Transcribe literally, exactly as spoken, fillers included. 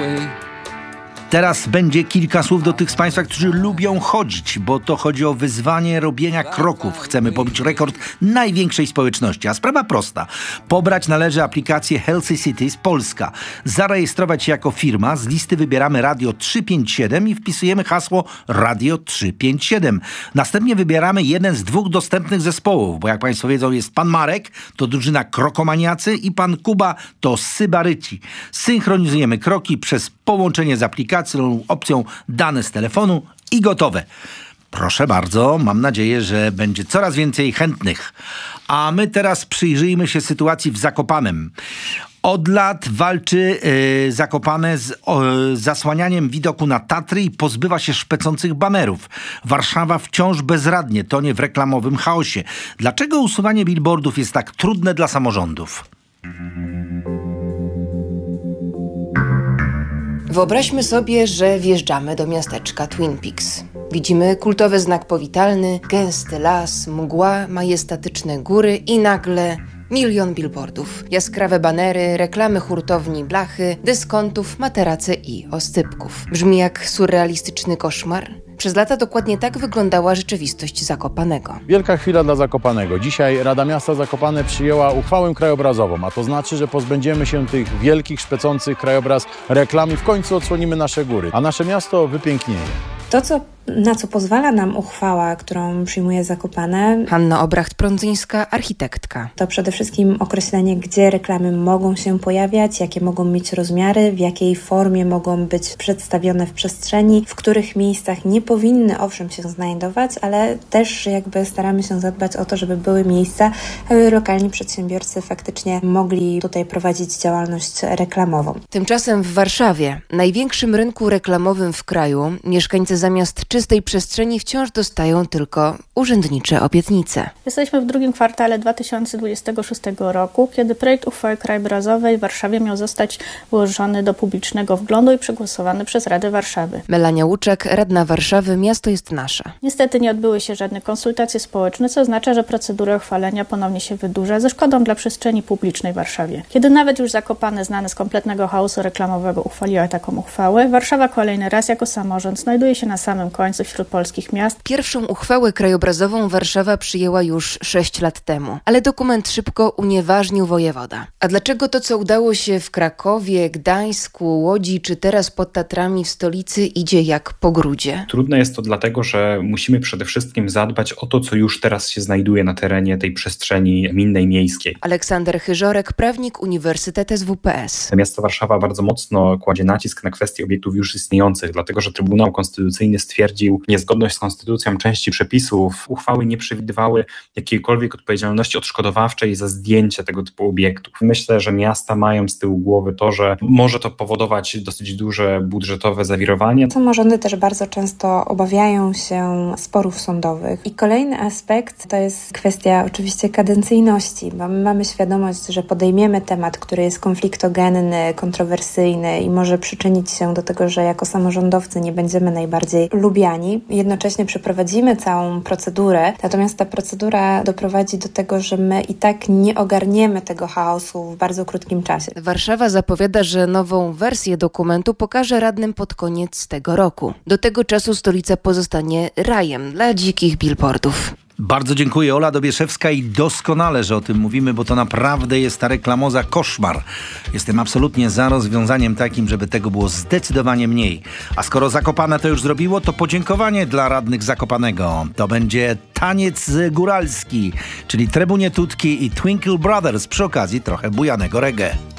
Teraz będzie kilka słów do tych z Państwa, którzy lubią chodzić, bo to chodzi o wyzwanie robienia kroków. Chcemy pobić rekord największej społeczności, a sprawa prosta. Pobrać należy aplikację Healthy Cities Polska. Zarejestrować się jako firma, z listy wybieramy Radio trzysta pięćdziesiąt siedem i wpisujemy hasło Radio trzysta pięćdziesiąt siedem. Następnie wybieramy jeden z dwóch dostępnych zespołów, bo jak Państwo wiedzą, jest pan Marek, to drużyna Krokomaniacy, i pan Kuba to Sybaryci. Synchronizujemy kroki przez połączenie z aplikacją, opcją dane z telefonu i gotowe. Proszę bardzo, mam nadzieję, że będzie coraz więcej chętnych. A my teraz przyjrzyjmy się sytuacji w Zakopanem. Od lat walczy yy, Zakopane z o, zasłanianiem widoku na Tatry i pozbywa się szpecących banerów. Warszawa wciąż bezradnie tonie w reklamowym chaosie. Dlaczego usuwanie billboardów jest tak trudne dla samorządów? Wyobraźmy sobie, że wjeżdżamy do miasteczka Twin Peaks. Widzimy kultowy znak powitalny, gęsty las, mgła, majestatyczne góry i nagle milion billboardów. Jaskrawe banery, reklamy hurtowni blachy, dyskontów, materacy i oscypków. Brzmi jak surrealistyczny koszmar. Przez lata dokładnie tak wyglądała rzeczywistość Zakopanego. Wielka chwila dla Zakopanego. Dzisiaj Rada Miasta Zakopane przyjęła uchwałę krajobrazową, a to znaczy, że pozbędziemy się tych wielkich, szpecących krajobraz reklam i w końcu odsłonimy nasze góry, a nasze miasto wypięknieje. To, co, na co pozwala nam uchwała, którą przyjmuje Zakopane, Hanna Obracht-Prądzyńska, architektka. To przede wszystkim określenie, gdzie reklamy mogą się pojawiać, jakie mogą mieć rozmiary, w jakiej formie mogą być przedstawione w przestrzeni, w których miejscach nie powinny owszem się znajdować, ale też jakby staramy się zadbać o to, żeby były miejsca, aby lokalni przedsiębiorcy faktycznie mogli tutaj prowadzić działalność reklamową. Tymczasem w Warszawie, największym rynku reklamowym w kraju, mieszkańcy zamiast czystej przestrzeni wciąż dostają tylko urzędnicze obietnice. Jesteśmy w drugim kwartale dwa tysiące dwudziestego szóstego roku, kiedy projekt uchwały krajobrazowej w Warszawie miał zostać włożony do publicznego wglądu i przegłosowany przez Radę Warszawy. Melania Łuczek, radna Warszawy, Miasto jest nasze. Niestety nie odbyły się żadne konsultacje społeczne, co oznacza, że procedura uchwalenia ponownie się wydłuża ze szkodą dla przestrzeni publicznej w Warszawie. Kiedy nawet już Zakopane, znane z kompletnego chaosu reklamowego, uchwaliła taką uchwałę, Warszawa kolejny raz jako samorząd znajduje się na samym końcu wśród polskich miast. Pierwszą uchwałę krajobrazową Warszawa przyjęła już sześć lat temu, ale dokument szybko unieważnił wojewoda. A dlaczego to, co udało się w Krakowie, Gdańsku, Łodzi czy teraz pod Tatrami w stolicy, idzie jak po grudzie? Trudne jest to dlatego, że musimy przede wszystkim zadbać o to, co już teraz się znajduje na terenie tej przestrzeni gminnej, miejskiej. Aleksander Chyżorek, prawnik, Uniwersytet S W P S. Miasto Warszawa bardzo mocno kładzie nacisk na kwestie obiektów już istniejących, dlatego że Trybunał Konstytucyjny stwierdził niezgodność z konstytucją części przepisów. Uchwały nie przewidywały jakiejkolwiek odpowiedzialności odszkodowawczej za zdjęcie tego typu obiektów. Myślę, że miasta mają z tyłu głowy to, że może to powodować dosyć duże budżetowe zawirowanie. Samorządy też bardzo często obawiają się sporów sądowych. I kolejny aspekt to jest kwestia oczywiście kadencyjności, bo my mamy świadomość, że podejmiemy temat, który jest konfliktogenny, kontrowersyjny i może przyczynić się do tego, że jako samorządowcy nie będziemy najbardziej lubiani. Jednocześnie przeprowadzimy całą procedurę, natomiast ta procedura doprowadzi do tego, że my i tak nie ogarniemy tego chaosu w bardzo krótkim czasie. Warszawa zapowiada, że nową wersję dokumentu pokaże radnym pod koniec tego roku. Do tego czasu stolica pozostanie rajem dla dzikich billboardów. Bardzo dziękuję, Ola Dobieszewska, i doskonale, że o tym mówimy, bo to naprawdę jest ta reklamoza koszmar. Jestem absolutnie za rozwiązaniem takim, żeby tego było zdecydowanie mniej. A skoro Zakopane to już zrobiło, to podziękowanie dla radnych Zakopanego. To będzie taniec góralski, czyli Trebunie Tutki i Twinkle Brothers, przy okazji trochę bujanego reggae.